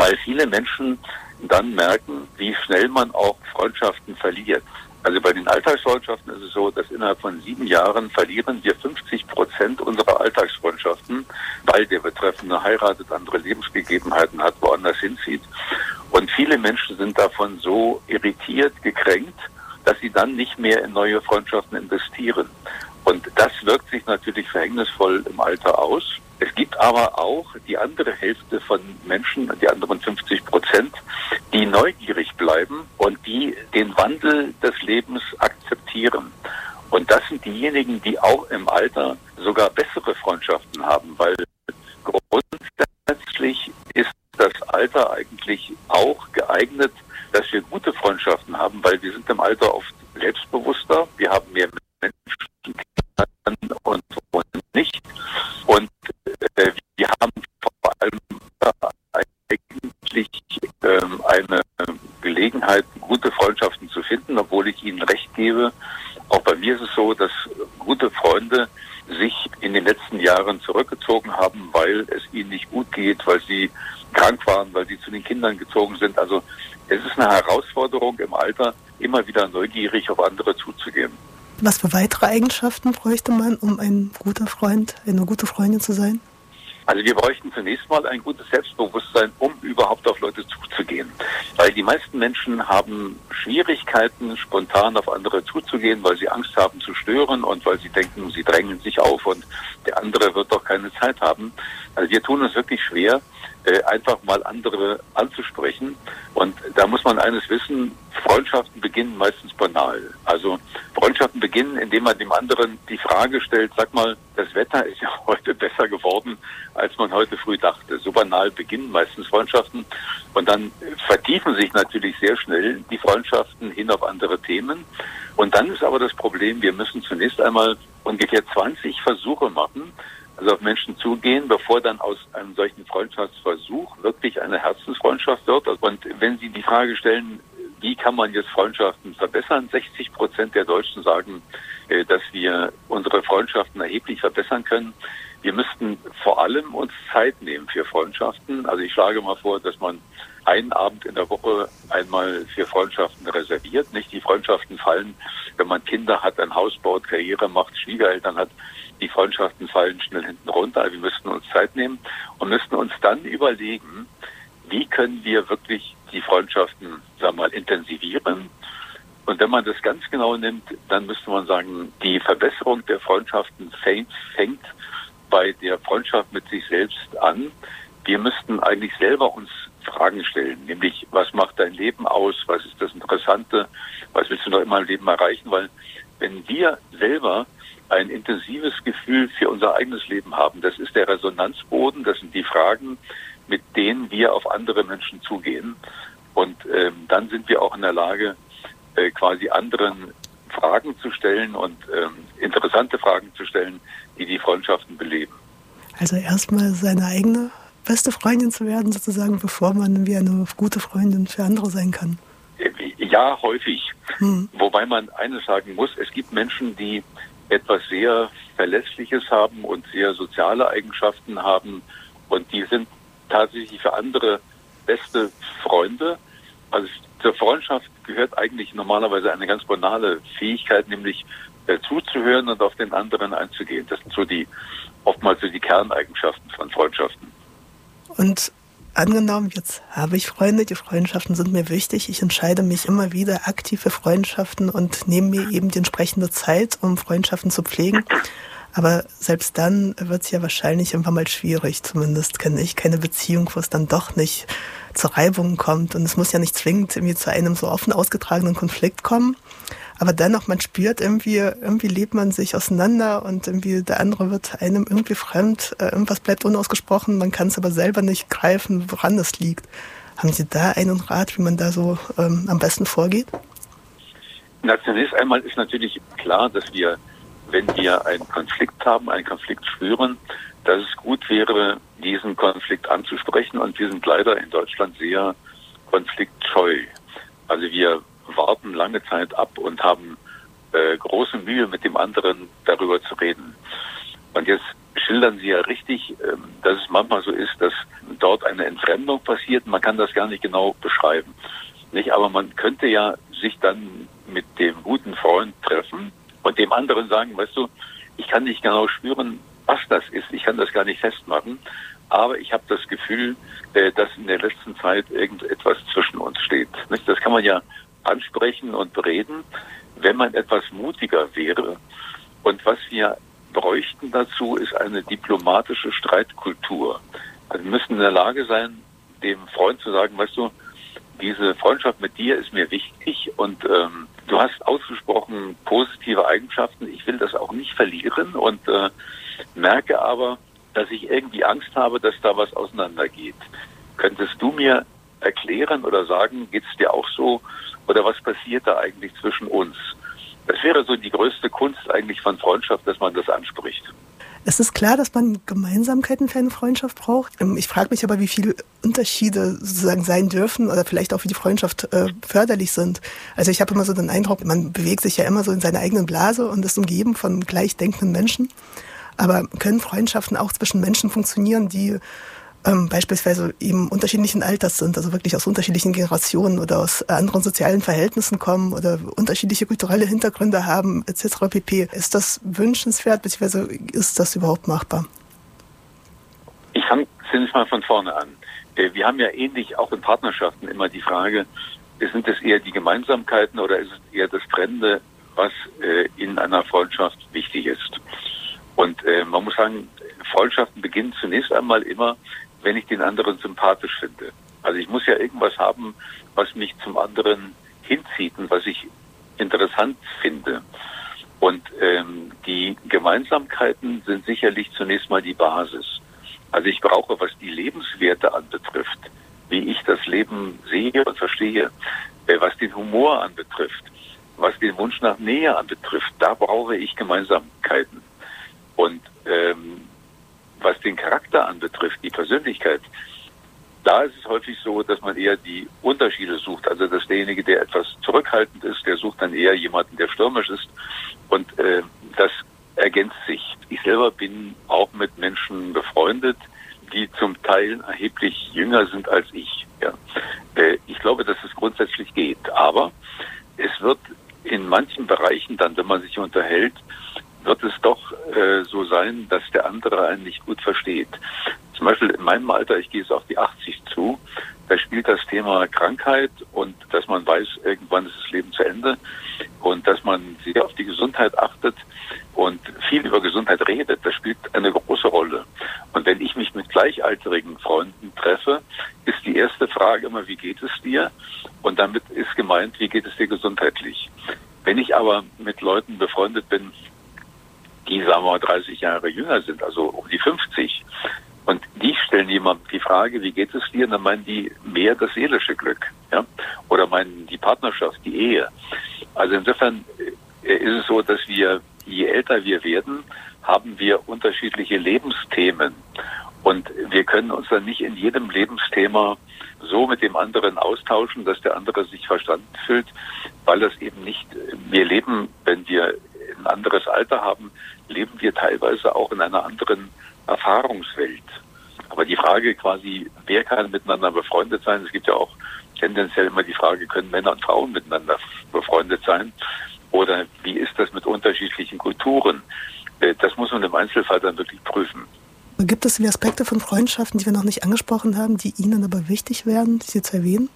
weil viele Menschen dann merken, wie schnell man auch Freundschaften verliert. Also bei den Alltagsfreundschaften ist es so, dass innerhalb von 7 Jahren verlieren wir 50% unserer Alltagsfreundschaften, weil der Betreffende heiratet, andere Lebensgegebenheiten hat, woanders hinzieht. Und viele Menschen sind davon so irritiert, gekränkt, dass sie dann nicht mehr in neue Freundschaften investieren. Und das wirkt sich natürlich verhängnisvoll im Alter aus. Es gibt aber auch die andere Hälfte von Menschen, die anderen 50%, die neugierig bleiben und die den Wandel des Lebens akzeptieren. Und das sind diejenigen, die auch im Alter sogar bessere Freundschaften haben, weil grundsätzlich ist das Alter eigentlich auch geeignet, dass wir gute Freundschaften haben, weil wir sind im Alter oft selbstbewusster, wir haben mehr Menschen und nicht. Und wir haben vor allem eigentlich eine Gelegenheit, gute Freundschaften zu finden, obwohl ich Ihnen recht gebe. Auch bei mir ist es so, dass gute Freunde sich in den letzten Jahren zurückgezogen haben, weil es ihnen nicht gut geht, weil sie krank waren, weil sie zu den Kindern gezogen sind. Also es ist eine Herausforderung im Alter, immer wieder neugierig auf andere zuzugehen. Was für weitere Eigenschaften bräuchte man, um ein guter Freund, eine gute Freundin zu sein? Also wir bräuchten zunächst mal ein gutes Selbstbewusstsein, um überhaupt auf Leute zuzugehen. Weil die meisten Menschen haben Schwierigkeiten, spontan auf andere zuzugehen, weil sie Angst haben zu stören und weil sie denken, sie drängen sich auf und der andere wird doch keine Zeit haben. Also wir tun uns wirklich schwer, einfach mal andere anzusprechen. Und da muss man eines wissen, Freundschaften beginnen meistens banal. Also Freundschaften beginnen, indem man dem anderen die Frage stellt, sag mal, das Wetter ist ja heute besser geworden, als man heute früh dachte. So banal beginnen meistens Freundschaften. Und dann vertiefen sich natürlich sehr schnell die Freundschaften hin auf andere Themen. Und dann ist aber das Problem, wir müssen zunächst einmal ungefähr 20 Versuche machen, also auf Menschen zugehen, bevor dann aus einem solchen Freundschaftsversuch wirklich eine Herzensfreundschaft wird. Und wenn Sie die Frage stellen, wie kann man jetzt Freundschaften verbessern? 60% der Deutschen sagen, dass wir unsere Freundschaften erheblich verbessern können. Wir müssten vor allem uns Zeit nehmen für Freundschaften. Also ich schlage mal vor, dass man einen Abend in der Woche einmal für Freundschaften reserviert. Nicht die Freundschaften fallen, wenn man Kinder hat, ein Haus baut, Karriere macht, Schwiegereltern hat. Die Freundschaften fallen schnell hinten runter. Wir müssten uns Zeit nehmen und müssten uns dann überlegen, wie können wir wirklich die Freundschaften, sagen wir mal, intensivieren. Und wenn man das ganz genau nimmt, dann müsste man sagen, die Verbesserung der Freundschaften fängt bei der Freundschaft mit sich selbst an. Wir müssten eigentlich selber uns Fragen stellen, nämlich, was macht dein Leben aus? Was ist das Interessante? Was willst du noch immer im Leben erreichen? Weil wenn wir selber ein intensives Gefühl für unser eigenes Leben haben, das ist der Resonanzboden, das sind die Fragen, mit denen wir auf andere Menschen zugehen. Und dann sind wir auch in der Lage, quasi anderen Fragen zu stellen und interessante Fragen zu stellen, die die Freundschaften beleben. Also erstmal seine eigene beste Freundin zu werden, sozusagen, bevor man wie eine gute Freundin für andere sein kann. Ja, häufig. Wobei man eines sagen muss, es gibt Menschen, die etwas sehr Verlässliches haben und sehr soziale Eigenschaften haben und die sind tatsächlich für andere beste Freunde. Also zur Freundschaft gehört eigentlich normalerweise eine ganz banale Fähigkeit, nämlich zuzuhören und auf den anderen einzugehen. Das sind oftmals so die Kerneigenschaften von Freundschaften. Und angenommen, jetzt habe ich Freunde, die Freundschaften sind mir wichtig, ich entscheide mich immer wieder aktiv für Freundschaften und nehme mir eben die entsprechende Zeit, um Freundschaften zu pflegen. Aber selbst dann wird es ja wahrscheinlich irgendwann mal schwierig. Zumindest kenne ich keine Beziehung, wo es dann doch nicht zu Reibungen kommt. Und es muss ja nicht zwingend irgendwie zu einem so offen ausgetragenen Konflikt kommen. Aber dennoch, man spürt irgendwie lebt man sich auseinander und irgendwie der andere wird einem irgendwie fremd. Irgendwas bleibt unausgesprochen, man kann es aber selber nicht greifen, woran es liegt. Haben Sie da einen Rat, wie man da so am besten vorgeht? Na, zunächst einmal ist natürlich klar, dass wir, wenn wir einen Konflikt haben, einen Konflikt spüren, dass es gut wäre, diesen Konflikt anzusprechen. Und wir sind leider in Deutschland sehr konfliktscheu. Also wir warten lange Zeit ab und haben große Mühe, mit dem anderen darüber zu reden. Und jetzt schildern Sie ja richtig, dass es manchmal so ist, dass dort eine Entfremdung passiert. Man kann das gar nicht genau beschreiben. Nicht? Aber man könnte ja sich dann mit dem guten Freund treffen und dem anderen sagen, weißt du, ich kann nicht genau spüren, was das ist. Ich kann das gar nicht festmachen. Aber ich habe das Gefühl, dass in der letzten Zeit irgendetwas zwischen uns steht. Nicht? Das kann man ja ansprechen und bereden, wenn man etwas mutiger wäre. Und was wir bräuchten dazu, ist eine diplomatische Streitkultur. Also wir müssen in der Lage sein, dem Freund zu sagen, weißt du, diese Freundschaft mit dir ist mir wichtig und du hast ausgesprochen positive Eigenschaften. Ich will das auch nicht verlieren und merke aber, dass ich irgendwie Angst habe, dass da was auseinandergeht. Könntest du mir erklären oder sagen, geht es dir auch so oder was passiert da eigentlich zwischen uns? Das wäre so die größte Kunst eigentlich von Freundschaft, dass man das anspricht. Es ist klar, dass man Gemeinsamkeiten für eine Freundschaft braucht. Ich frage mich aber, wie viele Unterschiede sozusagen sein dürfen oder vielleicht auch, wie die Freundschaft förderlich sind. Also ich habe immer so den Eindruck, man bewegt sich ja immer so in seiner eigenen Blase und ist umgeben von gleichdenkenden Menschen. Aber können Freundschaften auch zwischen Menschen funktionieren, die beispielsweise eben unterschiedlichen Alters sind, also wirklich aus unterschiedlichen Generationen oder aus anderen sozialen Verhältnissen kommen oder unterschiedliche kulturelle Hintergründe haben, etc. pp. Ist das wünschenswert, beziehungsweise ist das überhaupt machbar? Ich fange zunächst mal von vorne an. Wir haben ja ähnlich auch in Partnerschaften immer die Frage, sind es eher die Gemeinsamkeiten oder ist es eher das Trennende, was in einer Freundschaft wichtig ist? Und man muss sagen, Freundschaften beginnen zunächst einmal immer, wenn ich den anderen sympathisch finde. Also ich muss ja irgendwas haben, was mich zum anderen hinzieht und was ich interessant finde. Und die Gemeinsamkeiten sind sicherlich zunächst mal die Basis. Also ich brauche, was die Lebenswerte anbetrifft, wie ich das Leben sehe und verstehe, was den Humor anbetrifft, was den Wunsch nach Nähe anbetrifft, da brauche ich Gemeinsamkeiten. Und was den Charakter anbetrifft, die Persönlichkeit, da ist es häufig so, dass man eher die Unterschiede sucht. Also dass derjenige, der etwas zurückhaltend ist, der sucht dann eher jemanden, der stürmisch ist. Und das ergänzt sich. Ich selber bin auch mit Menschen befreundet, die zum Teil erheblich jünger sind als ich. Ja. Ich glaube, dass es grundsätzlich geht. Aber es wird in manchen Bereichen dann, wenn man sich unterhält, wird es doch so sein, dass der andere einen nicht gut versteht. Zum Beispiel in meinem Alter, ich gehe jetzt auf die 80 zu, da spielt das Thema Krankheit und dass man weiß, irgendwann ist das Leben zu Ende und dass man sehr auf die Gesundheit achtet und viel über Gesundheit redet, das spielt eine große Rolle. Und wenn ich mich mit gleichaltrigen Freunden treffe, ist die erste Frage immer, wie geht es dir? Und damit ist gemeint, wie geht es dir gesundheitlich? Wenn ich aber mit Leuten befreundet bin, die, sagen wir mal, 30 Jahre jünger sind, also um die 50. Und die stellen jemandem die Frage, wie geht es dir? Und dann meinen die mehr das seelische Glück, ja? Oder meinen die Partnerschaft, die Ehe. Also insofern ist es so, dass wir, je älter wir werden, haben wir unterschiedliche Lebensthemen. Und wir können uns dann nicht in jedem Lebensthema so mit dem anderen austauschen, dass der andere sich verstanden fühlt, weil das eben nicht, wir leben, wenn wir ein anderes Alter haben, leben wir teilweise auch in einer anderen Erfahrungswelt. Aber die Frage quasi, wer kann miteinander befreundet sein? Es gibt ja auch tendenziell immer die Frage, können Männer und Frauen miteinander befreundet sein? Oder wie ist das mit unterschiedlichen Kulturen? Das muss man im Einzelfall dann wirklich prüfen. Gibt es Aspekte von Freundschaften, die wir noch nicht angesprochen haben, die Ihnen aber wichtig wären, Sie zu erwähnen?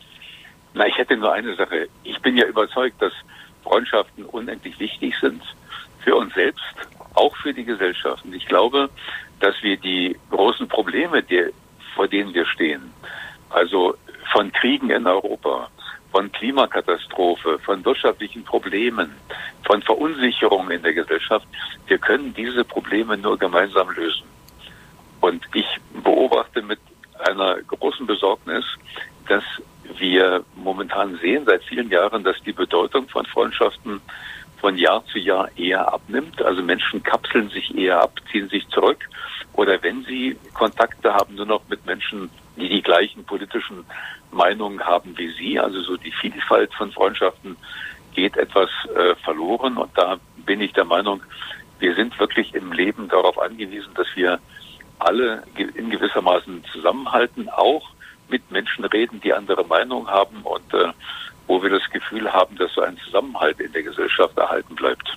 Na, ich hätte nur eine Sache. Ich bin ja überzeugt, dass Freundschaften unendlich wichtig sind für uns selbst, auch für die Gesellschaft. Und ich glaube, dass wir die großen Probleme, vor denen wir stehen, also von Kriegen in Europa, von Klimakatastrophe, von wirtschaftlichen Problemen, von Verunsicherungen in der Gesellschaft, wir können diese Probleme nur gemeinsam lösen. Und ich beobachte mit einer großen Besorgnis, dass wir momentan sehen seit vielen Jahren, dass die Bedeutung von Freundschaften von Jahr zu Jahr eher abnimmt. Also Menschen kapseln sich eher ab, ziehen sich zurück. Oder wenn sie Kontakte haben, nur noch mit Menschen, die die gleichen politischen Meinungen haben wie sie. Also so die Vielfalt von Freundschaften geht etwas verloren. Und da bin ich der Meinung, Wir sind wirklich im Leben darauf angewiesen, dass wir alle in gewissermaßen zusammenhalten, auch mit Menschen reden, die andere Meinung haben und wo wir das Gefühl haben, dass so ein Zusammenhalt in der Gesellschaft erhalten bleibt.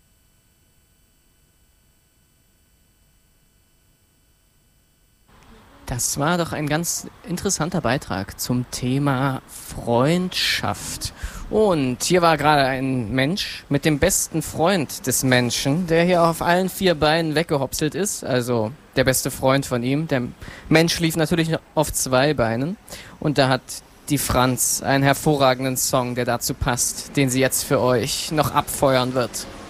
Das war doch ein ganz interessanter Beitrag zum Thema Freundschaft. Und hier war gerade ein Mensch mit dem besten Freund des Menschen, der hier auf allen 4 Beinen weggehopselt ist. Also der beste Freund von ihm. Der Mensch lief natürlich auf 2 Beinen. Und da hat die Franz einen hervorragenden Song, der dazu passt, den sie jetzt für euch noch abfeuern wird.